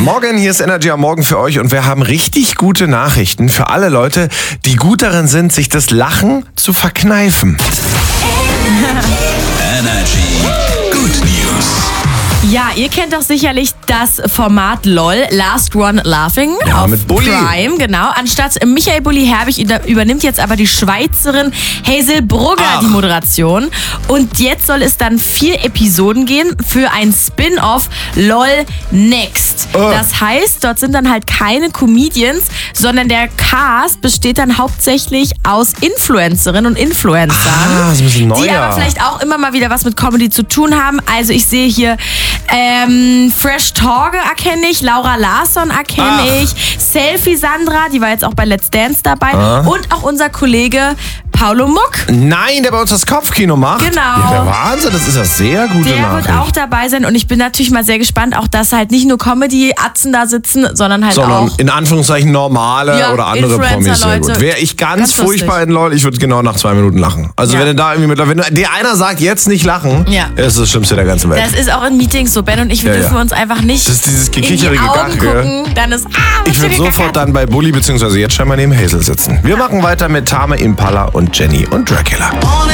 Morgen, hier ist Energy am Morgen für euch und wir haben richtig gute Nachrichten für alle Leute, die gut darin sind, sich das Lachen zu verkneifen. Energy Good News. Ja, ihr kennt doch sicherlich das Format LOL, Last One Laughing, Ja, auf mit Bulli. Prime, genau. Anstatt Michael Bulli-Herbig übernimmt jetzt aber die Schweizerin Hazel Brugger die Moderation. Und jetzt soll es dann 4 Episoden gehen für ein Spin-off LOL Next. Das heißt, dort sind dann halt keine Comedians, sondern der Cast besteht dann hauptsächlich aus Influencerinnen und Influencern. Das ist ein bisschen neuer. Die aber vielleicht auch immer mal wieder was mit Comedy zu tun haben. Also ich sehe hier Fresh Torge erkenne ich, Laura Larsson erkenne ich, Selfie Sandra, die war jetzt auch bei Let's Dance dabei und auch unser Kollege Paulo Muck. Nein, der bei uns das Kopfkino macht. Genau. Ja, der Wahnsinn, das ist ja sehr gute Der Nachricht. wird auch dabei sein und ich bin natürlich mal sehr gespannt, auch dass halt nicht nur Comedy-Atzen da sitzen, sondern halt Sondern auch in Anführungszeichen normale Ja, oder andere Promis. Sehr Influencer-Leute. gut. Wäre ich ganz Ganz furchtbar lustig. in LOL, ich würde genau nach 2 Minuten lachen. Also Ja. wenn du da irgendwie wenn dir einer sagt, jetzt nicht lachen, Ja. ist das Schlimmste der ganzen Welt. das ist auch in Meetings so, Ben und ich, wir Ja, ja. dürfen uns einfach nicht Das ist dieses in die gekichere Augen Gegache. gucken, dann ist Ich würde sofort dann bei Bulli bzw. jetzt scheinbar neben Hazel sitzen. Wir machen weiter mit Tame Impala und Jenny und Dracula. Morning